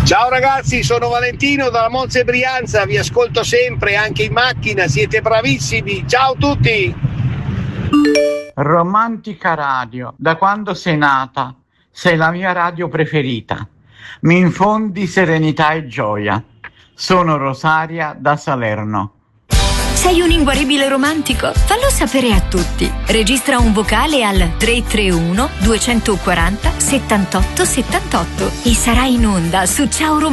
Ciao ragazzi, sono Valentino dalla Monza e Brianza, vi ascolto sempre anche in macchina, siete bravissimi. Ciao a tutti. Romantica radio, da quando sei nata sei la mia radio preferita, mi infondi serenità e gioia. Sono Rosaria da Salerno. Sei un inguaribile romantico? Fallo sapere a tutti. Registra un vocale al 331 240 78 78 e sarai in onda su Ciao Romantico.